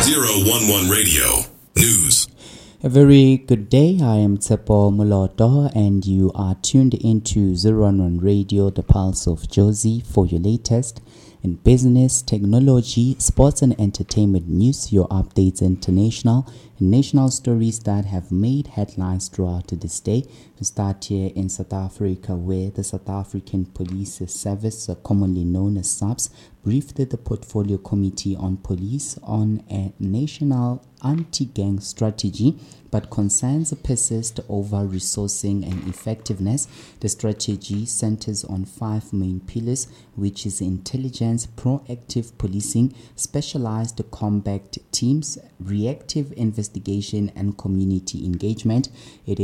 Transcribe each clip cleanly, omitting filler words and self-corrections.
011 Radio News. A very good day. I am Tsepo Moloto and you are tuned into 011 Radio, the pulse of Jozi, for your latest in business, technology, sports and entertainment news, your updates international and national stories that have made headlines throughout this day. We start here in South Africa, where the South African Police Service, commonly known as SAPS, briefed the Portfolio Committee on Police on a national anti-gang strategy, but concerns persist over resourcing and effectiveness. The strategy centers on 5 main pillars, which is intelligence, proactive policing, specialized combat teams, reactive investigation, and community engagement. It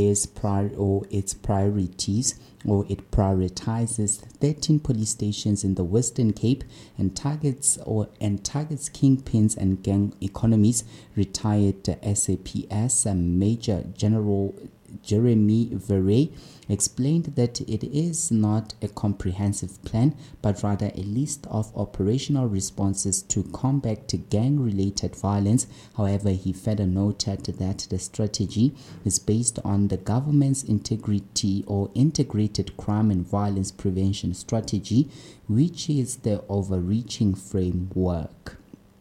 prioritizes 13 police stations in the Western Cape and targets kingpins and gang economies. Retired SAPS Major General Jeremy Verrey explained that it is not a comprehensive plan, but rather a list of operational responses to combat gang-related violence. However, he further noted that the strategy is based on the government's integrated crime and violence prevention strategy, which is the overreaching framework.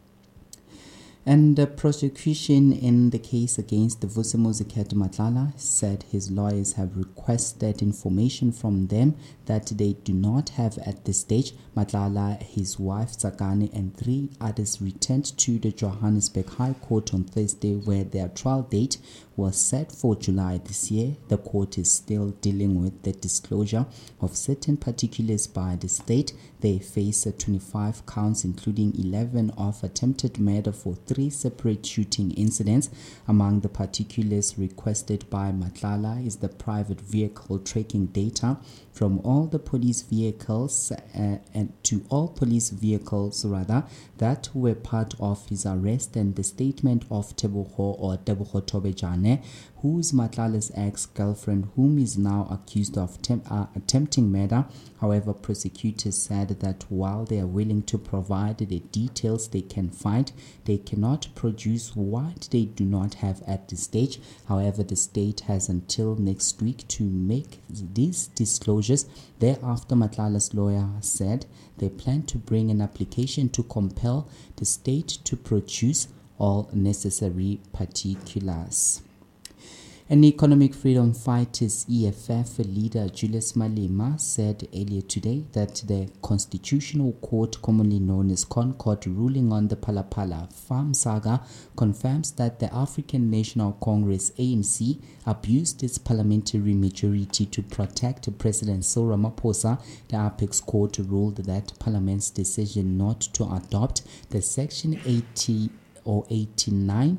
And the prosecution in the case against the Vusimuzi Matlala said his lawyers have requested information from them that they do not have at this stage. Matlala, his wife Tsakani, and 3 others returned to the Johannesburg High Court on Thursday, where their trial date was set for July this year. The court is still dealing with the disclosure of certain particulars by the state. They face 25 counts, including 11 of attempted murder for 3 separate shooting incidents. Among the particulars requested by Matlala is the private vehicle tracking data from all the police vehicles and to all police vehicles that were part of his arrest, and the statement of Teboho Tobejane, who is Matlala's ex-girlfriend, whom is now accused of attempting murder. However, prosecutors said that while they are willing to provide the details they can find, they cannot produce what they do not have at this stage. However, the state has until next week to make these disclosures. Thereafter, Matlala's lawyer said they plan to bring an application to compel the state to produce all necessary particulars. An Economic Freedom Fighters EFF leader, Julius Malema, said earlier today that the Constitutional Court, commonly known as ConCourt, ruling on the Phala farm saga confirms that the African National Congress, ANC, abused its parliamentary majority to protect President Cyril Ramaphosa. The Apex Court ruled that Parliament's decision not to adopt the Section 89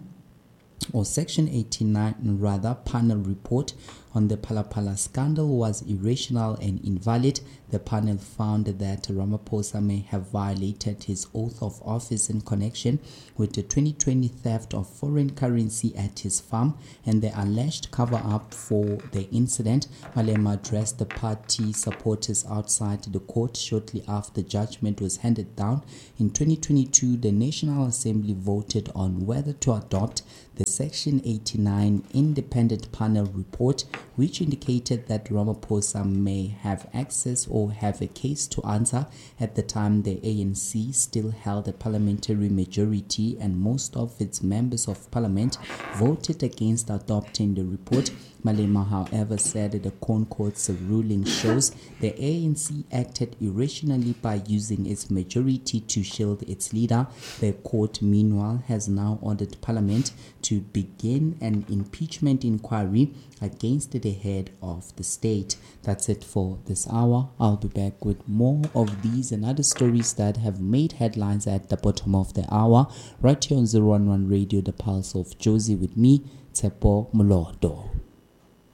panel report on the Phala scandal was irrational and invalid. The panel found that Ramaphosa may have violated his oath of office in connection with the 2020 theft of foreign currency at his farm and the alleged cover-up for the incident. Malema addressed the party supporters outside the court shortly after judgment was handed down. In 2022, the National Assembly voted on whether to adopt the Section 89 independent panel report, which indicated that Ramaphosa may have access or have a case to answer. At the time, the ANC still held a parliamentary majority and most of its members of parliament voted against adopting the report. Malema, however, said the ConCourt's ruling shows the ANC acted irrationally by using its majority to shield its leader. The court, meanwhile, has now ordered Parliament to begin an impeachment inquiry against the head of the state. That's it for this hour. I'll be back with more of these and other stories that have made headlines at the bottom of the hour, right here on 011 Radio, the pulse of Jozi, with me, Tsepo Moloto.